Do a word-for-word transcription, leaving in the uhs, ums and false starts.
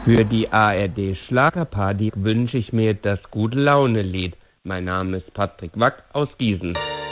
Für die A R D Schlagerparty wünsche ich mir das Gute-Laune-Lied. Mein Name ist Patrick Wack aus Gießen.